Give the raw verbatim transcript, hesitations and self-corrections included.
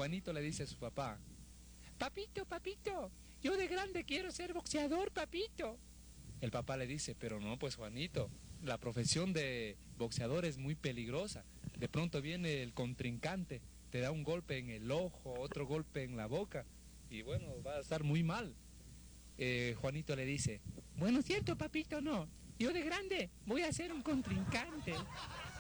Juanito le dice a su papá, papito, papito, yo de grande quiero ser boxeador, papito. El papá le dice, pero no, pues Juanito, la profesión de boxeador es muy peligrosa. De pronto viene el contrincante, te da un golpe en el ojo, otro golpe en la boca, y bueno, va a estar muy mal. Eh, Juanito le dice, bueno, cierto, papito, no. Yo de grande voy a ser un contrincante.